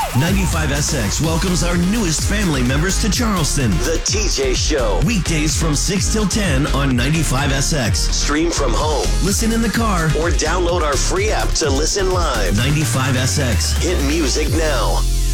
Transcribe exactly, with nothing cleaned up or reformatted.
ninety-five S X welcomes our newest family members to Charleston. The T J Show. Weekdays from six till ten on ninety-five S X. Stream from home, listen in the car, or download our free app to listen live. ninety-five S X. Hit music now.